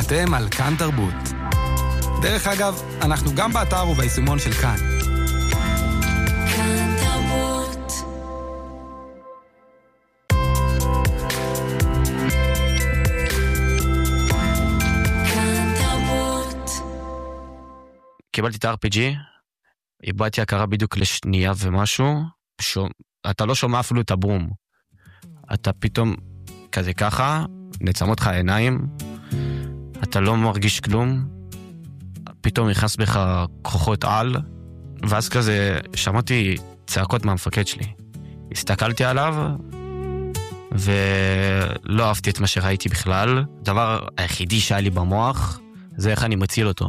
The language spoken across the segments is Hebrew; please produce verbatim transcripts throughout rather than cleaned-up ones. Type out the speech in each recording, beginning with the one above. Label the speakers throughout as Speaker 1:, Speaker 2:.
Speaker 1: אתם על כאן תרבות. דרך אגב, אנחנו גם באתר וביישומון של כאן. כאן תרבות. כאן תרבות. קיבלתי את ה-אר פי ג'י, איבדתי הכרה בדיוק לשנייה ומשהו, שום, אתה לא שומע אפילו את הבום. אתה פתאום כזה ככה, נצמות לך העיניים, אתה לא מרגיש כלום, פתאום נכנס בך כוחות על, ואז כזה שמעתי צעקות מהמפקד שלי. הסתכלתי עליו, ולא אהבתי את מה שראיתי בכלל. הדבר היחידי שהיה לי במוח, זה איך אני מציל אותו.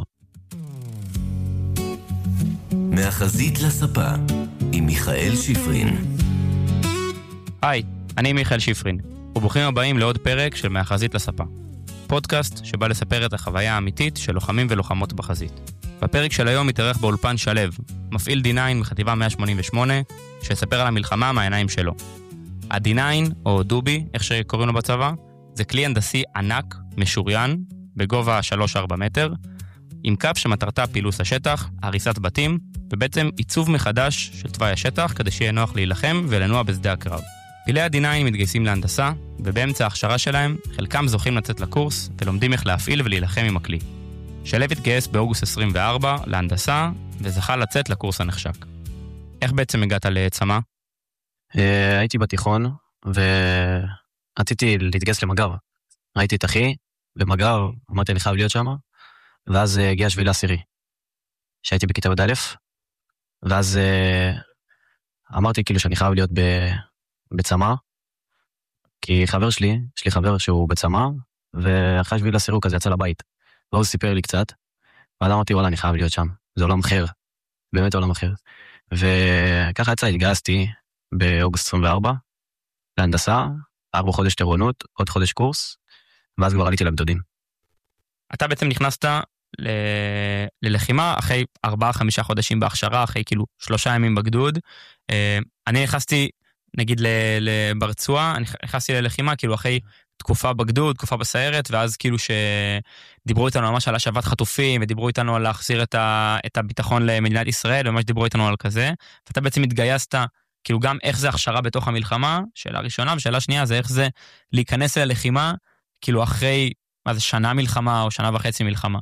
Speaker 2: מהחזית לספה, עם מיכאל שפרין.
Speaker 3: היי, אני מיכאל שפרין, וברוכים הבאים לעוד פרק של מהחזית לספה. פודקאסט שבא לספר את החוויה האמיתית של לוחמים ולוחמות בחזית. בפרק של היום מתארח באולפן שלב, מפעיל די ניין מחטיבה מאה שמונים ושמונה, שיספר על המלחמה מהעיניים שלו. ה-די ניין, או דובי, איך שקוראים לו בצבא, זה כלי הנדסי ענק, משוריין, בגובה שלוש עד ארבע מטר, עם קו שמטרתה פילוס השטח, הריסת בתים, ובעצם עיצוב מחדש של תוואי השטח, כדי שיהיה נוח להילחם ולנוע בשדה הקרב. פעילי ה-די ניין מתגייסים להנדסה, ובאמצע ההכשרה שלהם, חלקם זוכים לצאת לקורס, ולומדים איך להפעיל ולהילחם עם הכלי. שלב התגייס באוגוסט עשרים וארבע להנדסה, וזכה לצאת לקורס הנחשק. איך בעצם הגעת לצמא?
Speaker 4: הייתי בתיכון, ורציתי להתגייס למג"ב. ראיתי את אחי, במג"ב, אמרתי אני חייב להיות שם, ואז הגיע שביל עשירי, שהייתי בכיתה י"א, ואז אמרתי כאילו שאני חייב להיות בצמא, כי חבר שלי, יש לי חבר שהוא בצמא, ואחרי שביל עשירי הוא כזה יצא לבית, והוא סיפר לי קצת, ואז אמרתי וואלה אני חייב להיות שם, זה עולם אחר, באמת עולם אחר, וככה יצא, התגייסתי באוגוסט עשרים וארבע, להנדסה, ארבע חודש טירונות, עוד חודש קורס, ואז כבר עליתי לגדודים.
Speaker 3: אתה בעצם נכנסת ל... ללחימה אחרי ארבעה חמישה חודשים בהכשרה, אחרי כאילו שלושה ימים בגדוד. אני נכנסתי, נגיד לברצוע, אני נכנסתי ללחימה כאילו אחרי תקופה בגדוד, תקופה בסיירת, ואז כאילו שדיברו איתנו ממש על השבת חטופים, ודיברו איתנו על להחזיר את, ה... את הביטחון למדינת ישראל, וממש דיברו איתנו על כזה, ואתה בעצם התגייסת, כאילו גם איך זה הכשרה בתוך המלחמה, שאלה ראשונה, ושאלה שנייה זה איך זה להיכנס ללחימה, כאילו אחרי מה זה, שנה מלחמה או שנה וחצי מלחמה?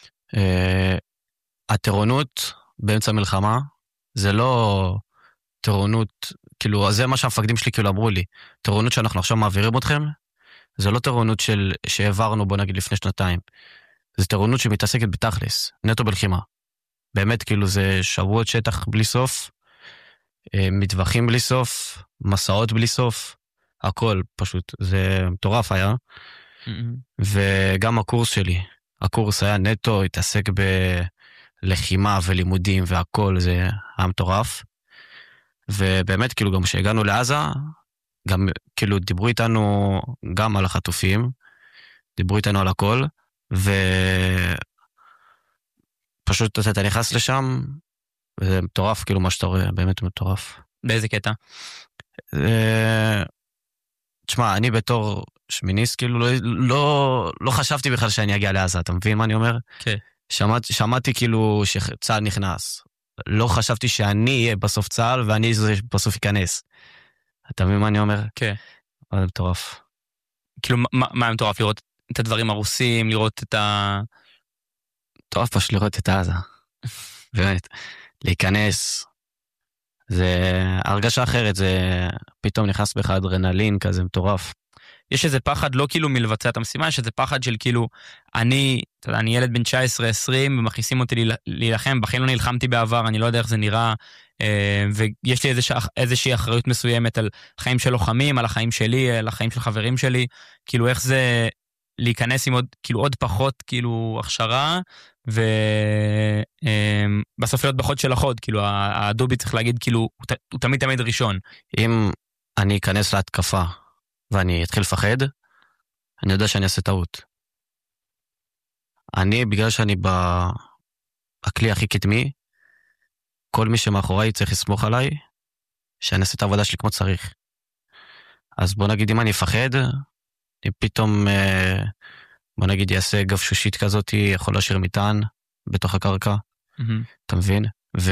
Speaker 4: הטירונות באמצע מלחמה, זה לא טירונות, כאילו, זה מה שהמפקדים שלי כאילו אמרו לי, טירונות שאנחנו עכשיו מעבירים אתכם, זה לא טירונות של, שהעברנו בוא נגיד לפני שנתיים, זה טירונות שמתעסקת בתכלס, נטו בלחימה. באמת כאילו זה שבועות שטח בלי סוף, מטווחים בלי סוף, מסעות בלי סוף, הכל פשוט, זה מטורף היה. וגם הקורס שלי, הקורס היה נטו, התעסק בלחימה ולימודים והכל, זה היה מטורף. ובאמת כאילו גם כשהגענו לעזה, גם כאילו דיברו איתנו גם על החטופים, דיברו איתנו על הכל, ופשוט אתה נכנס לשם, וזה מטורף כאילו מה שאתה רואה, באמת מטורף.
Speaker 3: באיזה קטע?
Speaker 4: תשמע, אני בתור שמיניסט, כאילו לא, לא, לא חשבתי בכלל שאני אגיע לעזה, אתה מבין מה אני אומר?
Speaker 3: כן.
Speaker 4: שמעת, שמעתי כאילו שצהל נכנס. לא חשבתי שאני אהיה בסוף צהל, ואני זה בסוף ייכנס. אתה מבין מה אני אומר?
Speaker 3: כן.
Speaker 4: זה מטורף.
Speaker 3: כאילו, מה, מה מטורף? לראות את הדברים הרוסים, לראות את ה...
Speaker 4: מטורף פשוט לראות את עזה. באמת. להיכנס. זה הרגשה אחרת, זה פתאום נכנס בך אדרנלין כזה מטורף.
Speaker 3: יש איזה פחד לא כאילו מלבצע את המשימה, יש איזה פחד של כאילו, אני, אתה יודע, אני ילד בן תשע עשרה עשרים, ומכניסים אותי להילחם, בחיים לא נלחמתי בעבר, אני לא יודע איך זה נראה, ויש לי איזושה, איזושהי אחריות מסוימת על חיים של לוחמים, על החיים שלי, על החיים של חברים שלי, כאילו איך זה להיכנס עם עוד, כאילו עוד פחות, כאילו הכשרה, ובסוף להיות בחוד של החוד, כאילו הדובי צריך להגיד, כאילו, הוא תמיד תמיד ראשון. אם
Speaker 4: אני אכנס להתקפה, ואני אתחיל לפחד, אני יודע שאני אעשה טעות. אני, בגלל שאני בכלי הכי קדמי, כל מי שמאחוריי צריך לסמוך עליי, שאני אעשה את העבודה שלי כמו צריך. אז בוא נגיד, אם אני אפחד, אני פתאום אה, בוא נגיד יעשה גפשושית כזאת, יכול להשאיר מטען בתוך הקרקע, אתה מבין?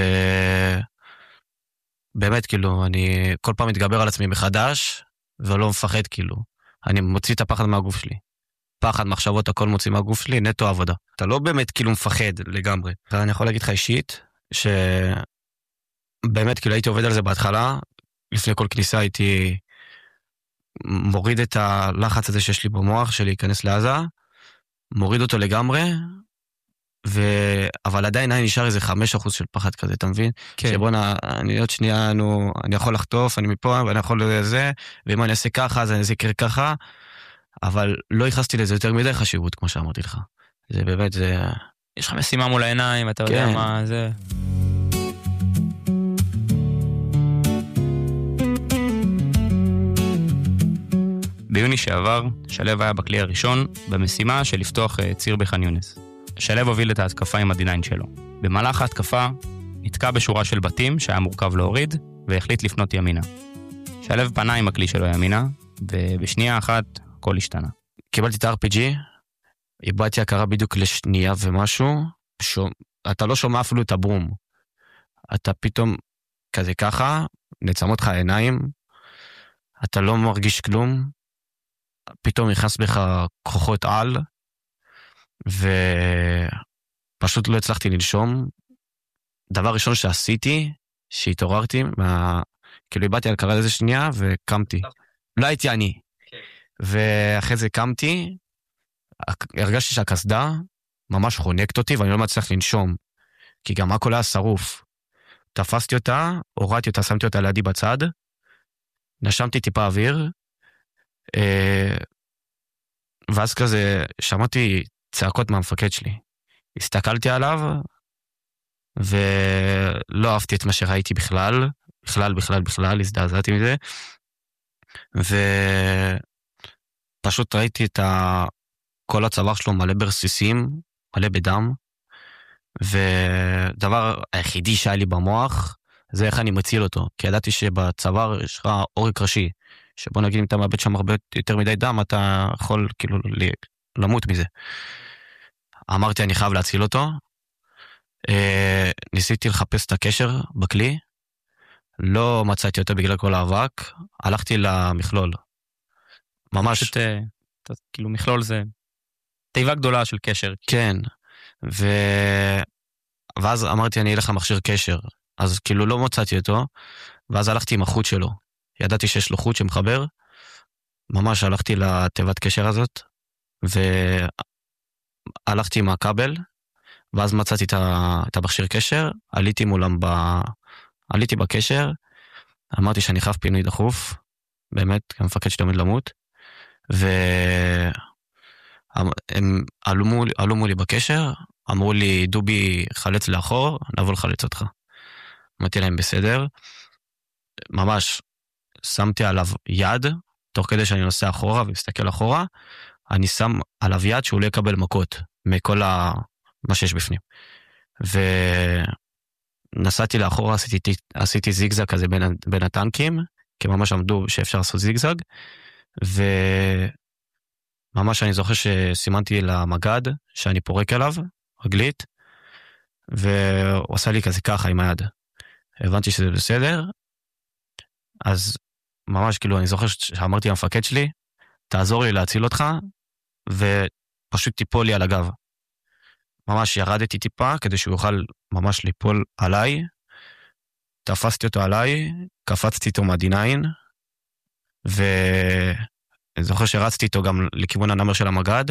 Speaker 4: ובאמת כאילו, אני כל פעם מתגבר על עצמי מחדש, ולא מפחד כאילו. אני מוציא את הפחד מהגוף שלי. פחד, מחשבות, הכל מוציא מהגוף שלי, נטו עבודה. אתה לא באמת כאילו מפחד לגמרי. אני יכול להגיד לך אישית, שבאמת כאילו הייתי עובד על זה בהתחלה, לפני כל כניסה הייתי מוריד את הלחץ הזה שיש לי במוח, שלי להיכנס לעזה, מוריד אותו לגמרי, ו... אבל עדיין היה נשאר איזה חמש אחוז של פחד כזה, אתה מבין? כן. שבוא נע... אני עוד שנייה, נו, אני יכול לחטוף, אני מפה, ואני יכול לזה, ואם אני אעשה ככה, אז אני אעשה ככה, אבל לא ייחסתי לזה יותר מדי חשיבות, כמו שאמרתי לך. זה באמת, זה...
Speaker 3: יש לך משימה מול העיניים, אתה כן. יודע מה זה... ביוני שעבר, שלב היה בכלי הראשון, במשימה של לפתוח ציר בח'אן יונס. שלב הוביל את ההתקפה עם הדי ניין שלו. במהלך ההתקפה, נתקע בשורה של בתים שהיה מורכב להוריד, והחליט לפנות ימינה. שלב פנה עם הכלי שלו ימינה, ובשנייה אחת, הכל השתנה.
Speaker 4: קיבלתי את ה-אר פי ג'י, איבדתי הכרה בדיוק לשנייה ומשהו, שום, אתה לא שומע אפילו את הברום. אתה פתאום כזה ככה, נצמות לך העיניים, אתה לא מרגיש כלום, פתאום נכנס בך כוחות על, ופשוט לא הצלחתי לנשום. דבר ראשון שעשיתי, שהתעוררתי, מה... כאילו איבדתי על הכרה איזה שנייה, וקמתי. לא הייתי אני. ואחרי זה קמתי, הרגשתי שהכסדה ממש חונקת אותי, ואני לא מצליח לנשום, כי גם הכל היה שרוף. תפסתי אותה, הורדתי אותה, שמתי אותה לידי בצד, נשמתי טיפה אוויר, ואז כזה שמעתי צעקות מהמפקד שלי. הסתכלתי עליו, ולא אהבתי את מה שראיתי בכלל, בכלל, בכלל, בכלל, הזדעזעתי מזה, ופשוט ראיתי את ה... כל הצוואר שלו מלא ברסיסים, מלא בדם, ודבר היחידי שהיה לי במוח, זה איך אני מציל אותו, כי ידעתי שבצוואר יש לך עורק ראשי, שבוא נגיד אם אתה מאבד שם הרבה יותר מדי דם, אתה יכול כאילו למות מזה. אמרתי אני חייב להציל אותו, ניסיתי לחפש את הקשר בכלי, לא מצאתי אותו בגלל כל האבק, הלכתי למכלול. ממש...
Speaker 3: פשוט, כאילו מכלול זה תיבה גדולה של קשר.
Speaker 4: כן, ו... ואז אמרתי אני אלך למכשיר קשר, אז כאילו לא מצאתי אותו, ואז הלכתי עם החוט שלו. ידעתי שיש לו חוט שמחבר, ממש הלכתי לתיבת קשר הזאת, והלכתי עם הכבל, ואז מצאתי את המכשיר קשר, עליתי מולם ב... עליתי בקשר, אמרתי שאני חייב פינוי דחוף, באמת, כמפקד שלי עומד למות, והם עלו מולי, עלו מולי בקשר, אמרו לי, דובי, חלץ לאחור, נבוא לחלץ אותך. אמרתי להם בסדר, ממש שמתי עליו יד, תוך כדי שאני נוסע אחורה ומסתכל אחורה, אני שם עליו יד שהוא לא יקבל מכות, מכל ה... מה שיש בפנים. ונסעתי לאחורה, עשיתי, עשיתי זיגזג כזה בין, בין הטנקים, כי ממש עמדו שאפשר לעשות זיגזג, וממש אני זוכר שסימנתי למגד, שאני פורק אליו, רגלית, והוא עשה לי כזה ככה עם היד. הבנתי שזה בסדר, אז ממש כאילו אני זוכר שאמרתי למפקד שלי, תעזור לי להציל אותך, ופשוט תיפול לי על הגב. ממש ירדתי טיפה, כדי שהוא יוכל ממש ליפול עליי, תפסתי אותו עליי, קפצתי איתו מה-די ניין, ואני זוכר שרצתי איתו גם לכיוון הנמר של המגד,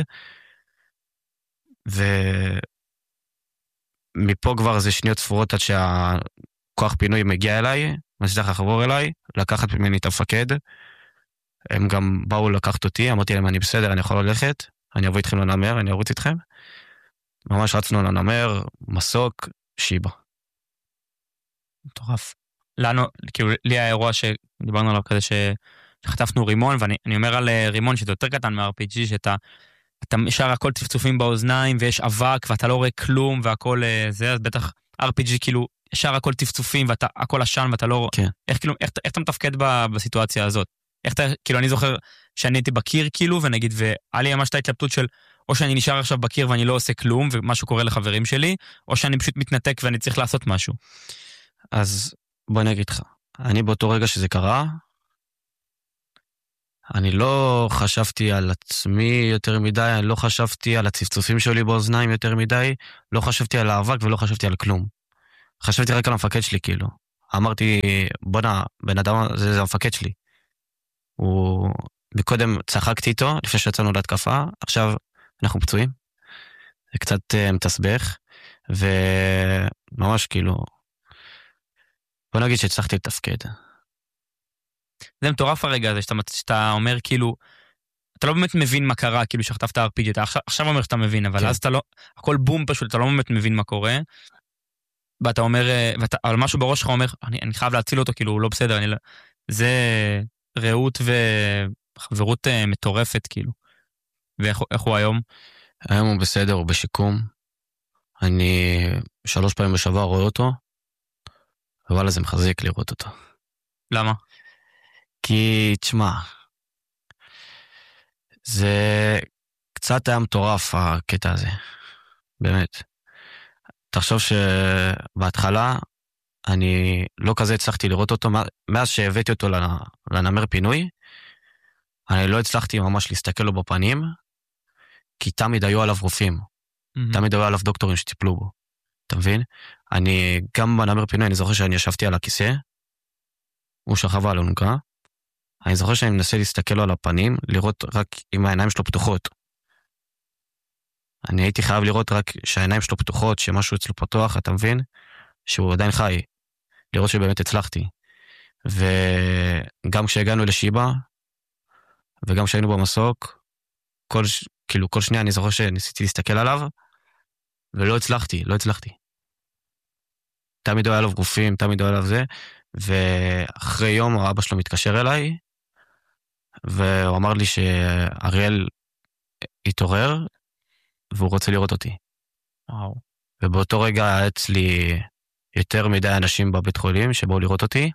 Speaker 4: ומפה כבר זה שניות ספורות עד שהכוח פינוי מגיע אליי, מצליח לחבור אליי, לקחת ממני את המפקד, הם גם באו לקחת אותי, אמרתי להם אני בסדר, אני יכול ללכת, אני אבוא איתכם לנמר, אני ארוץ איתכם, ממש רצנו לנמר, מסוק, שיבה.
Speaker 3: מטורף. לנו, כאילו, לי האירוע שדיברנו עליו כזה שחטפנו רימון, ואני אומר על רימון שזה יותר קטן מה-אר פי ג'י, שאתה אתה ישר הכל צפצופים באוזניים, ויש אבק, ואתה לא רואה כלום, והכל זה, אז בטח אר פי ג'י כאילו, ישר הכל צפצופים, ואתה הכל עשן, ואתה לא...
Speaker 4: כן.
Speaker 3: איך, כאילו, איך, איך אתה מתפקד בסיטואציה הזאת? איך אתה, כאילו, אני זוכר שאני הייתי בקיר, כאילו, ונגיד, והיה לי ממש את ההתלבטות של, או שאני נשאר עכשיו בקיר ואני לא עושה כלום, ומשהו קורה לחברים שלי, או שאני פשוט מתנתק ואני צריך לעשות משהו.
Speaker 1: אז בוא אני אגיד לך, אני באותו רגע שזה קרה, אני לא חשבתי על עצמי יותר מדי, אני לא חשבתי על הצפצופים שלי באוזניים יותר מדי, לא חשבתי על האבק ולא חשבתי על כלום. חשבתי רק על המפקד שלי, כאילו. אמרתי, בוא נה, בן אדם, זה, זה המפקד שלי. הוא, מקודם צחקתי איתו, לפני שיצאנו להתקפה, עכשיו אנחנו פצועים. זה קצת uh, מתסבך, וממש כאילו, בוא נגיד שהצלחתי לתפקד.
Speaker 3: זה מטורף הרגע הזה, שאתה, שאתה אומר כאילו, אתה לא באמת מבין מה קרה, כאילו שחטפת אר פי ג'י, אתה עכשיו, עכשיו אומר שאתה מבין, אבל כן. אז אתה לא, הכל בום פשוט, אתה לא באמת מבין מה קורה, ואתה אומר, ואתה, אבל משהו בראש שלך אומר, אני, אני חייב להציל אותו, כאילו הוא לא בסדר, אני לא, זה רעות וחברות uh, מטורפת, כאילו. ואיך הוא היום?
Speaker 1: היום הוא בסדר, הוא בשיקום. אני שלוש פעמים בשבוע רואה אותו, אבל זה מחזיק לראות אותו.
Speaker 3: למה?
Speaker 1: כי, תשמע, זה קצת היה מטורף הקטע הזה, באמת. תחשוב שבהתחלה אני לא כזה הצלחתי לראות אותו, מאז שהבאתי אותו לנמר פינוי, אני לא הצלחתי ממש להסתכל לו בפנים, כי תמיד היו עליו רופאים, mm-hmm. תמיד היו עליו דוקטורים שטיפלו בו, אתה מבין? אני, גם בנמר פינוי, אני זוכר שאני ישבתי על הכיסא, הוא שכב על אלונקה, אני זוכר שאני מנסה להסתכל לו על הפנים, לראות רק אם העיניים שלו פתוחות. אני הייתי חייב לראות רק שהעיניים שלו פתוחות, שמשהו אצלו פתוח, אתה מבין? שהוא עדיין חי, לראות שבאמת הצלחתי. וגם כשהגענו לשיבה, וגם כשהיינו במסוק, כל, כאילו כל שנייה אני זוכר שניסיתי להסתכל עליו, ולא הצלחתי, לא הצלחתי. תמיד היה עליו גופים, תמיד היה עליו זה, ואחרי יום האבא שלו מתקשר אליי, והוא אמר לי שאריאל התעורר, והוא רוצה לראות אותי.
Speaker 3: וואו.
Speaker 1: ובאותו רגע היה אצלי יותר מדי אנשים בבית חולים שבאו לראות אותי,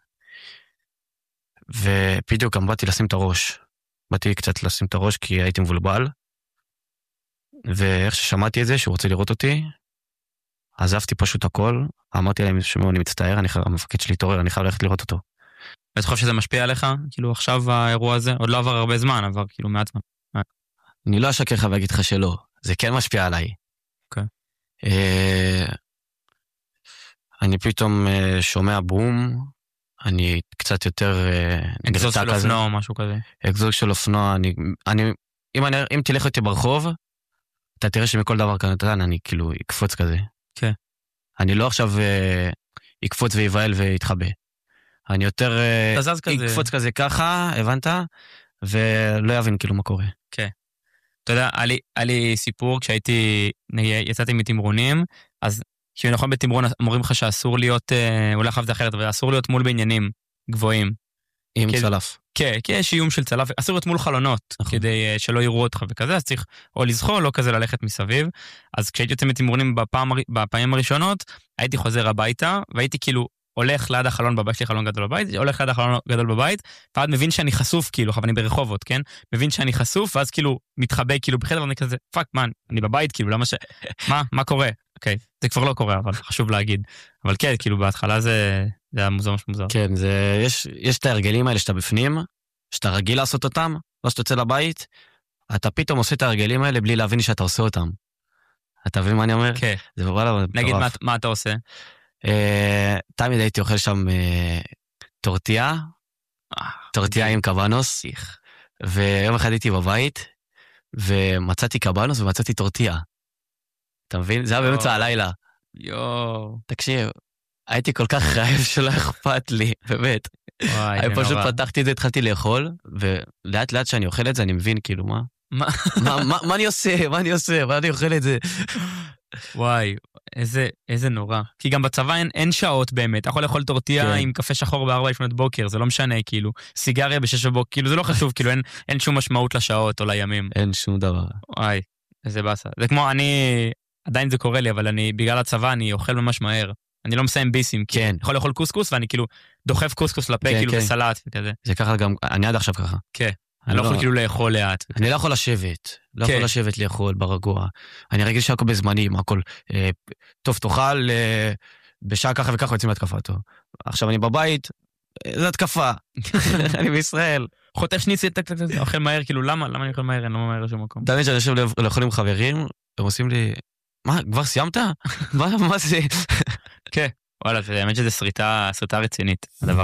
Speaker 1: ובדיוק גם באתי לשים את הראש. באתי קצת לשים את הראש כי הייתי מבולבל, ואיך ששמעתי את זה, שהוא רוצה לראות אותי, עזבתי פשוט הכל, אמרתי להם שמעו, אני מצטער, אני חייב, המפקד שלי התעורר, אני חייב ללכת לראות אותו.
Speaker 3: ואתה חושב שזה משפיע עליך? כאילו עכשיו האירוע הזה, עוד לא עבר הרבה זמן, עבר כאילו מעט זמן.
Speaker 1: אני לא אשקר לך ואגיד לך שלא, זה כן משפיע עליי.
Speaker 3: אוקיי.
Speaker 1: אני פתאום שומע בום, אני קצת יותר...
Speaker 3: אקזוז של אופנוע או משהו כזה.
Speaker 1: אקזוז של אופנוע, אני... אם, אני, אם תלך אותי ברחוב, אתה תראה שמכל דבר כאן, אני כאילו אקפוץ כזה.
Speaker 3: כן.
Speaker 1: אני לא עכשיו אקפוץ ויבעל ויתחבא. אני יותר אקפוץ כזה ככה, הבנת? ולא יבין כאילו מה קורה.
Speaker 3: כן. אתה יודע, היה לי סיפור, כשהייתי, יצאתי מתמרונים, אז כאילו נכון בתמרון, אומרים לך שאסור להיות, אולי חייב זה אחרת, אבל אסור להיות מול בעניינים גבוהים.
Speaker 1: עם צלף.
Speaker 3: כן, כי יש איום של צלף, אסור להיות מול חלונות, כדי שלא יראו אותך וכזה, אז צריך או לזכור, לא כזה ללכת מסביב. אז כשהייתי יוצא מתמרונים בפעמים הראשונות, הייתי חוזר הביתה, והייתי כאילו הולך ליד החלון בבית, יש לי חלון גדול בבית, הולך ליד החלון גדול בבית, ועד מבין שאני חשוף, כאילו, אבל אני ברחובות, כן? מבין שאני חשוף, ואז כאילו מתחבא, כאילו, בחדר, ואני כזה, פאק, מן, אני בבית, כאילו, למה ש... מה, מה קורה? אוקיי, זה כבר לא קורה, אבל חשוב להגיד. אבל כן, כאילו, בהתחלה זה, זה היה מוזר, משהו מוזר.
Speaker 1: כן, זה, יש, יש את ההרגלים האלה שאתה בפנים, שאתה רגיל לעשות אותם, לא שאתה יוצא לבית, אתה פתאום עושה את ההרגלים האלה בלי להבין שאתה עושה אותם. אתה מבין מה אני אומר?
Speaker 3: כן.
Speaker 1: זה וואלה,
Speaker 3: נגיד, מה, מה אתה עושה?
Speaker 1: Uh, תמיד הייתי אוכל שם uh, טורטיה, uh, טורטיה עם קבנוס, ויום אחד הייתי בבית, ומצאתי קבנוס ומצאתי טורטיה. אתה מבין? זה היה באמצע הלילה.
Speaker 3: יואו.
Speaker 1: תקשיב, הייתי כל כך רעב שלא אכפת לי, באמת. אני פשוט פתחתי את זה, התחלתי לאכול, ולאט לאט שאני אוכל את זה, אני מבין כאילו מה?
Speaker 3: מה?
Speaker 1: מה אני עושה? מה אני עושה? מה אני אוכל את זה?
Speaker 3: וואי, איזה, איזה נורא. כי גם בצבא אין, אין שעות באמת. אתה יכול לאכול טורטיה כן. עם קפה שחור בארבע לפנות בוקר, זה לא משנה, כאילו. סיגריה בשש בבוקר, כאילו זה לא חשוב, כאילו אין, אין שום משמעות לשעות או לימים.
Speaker 1: אין שום דבר.
Speaker 3: וואי, איזה באסה. זה כמו, אני, עדיין זה קורה לי, אבל אני, בגלל הצבא, אני אוכל ממש מהר. אני לא מסיים ביסים, כן. אני יכול לאכול קוסקוס, ואני כאילו דוחף קוסקוס לפה, כן, כאילו כן. בסלט וכזה.
Speaker 1: זה ככה גם, אני עד עכשיו ככה.
Speaker 3: כן. אני לא יכול כאילו לאכול לאט.
Speaker 1: אני לא יכול לשבת, לא יכול לשבת לאכול ברגוע. אני רגיל שהכל בזמנים, הכל, טוב, תאכל, בשעה ככה וככה יוצאים להתקפה טוב. עכשיו אני בבית, זה התקפה. אני בישראל.
Speaker 3: חוטף שניצל, אוכל מהר, כאילו למה? למה אני אוכל מהר? אני לא מהר לשום מקום.
Speaker 1: תמיד שאני יושב לאכול עם חברים, הם עושים לי, מה, כבר סיימת? מה זה?
Speaker 3: כן, וואלה, האמת שזה סריטה רצינית, הדבר.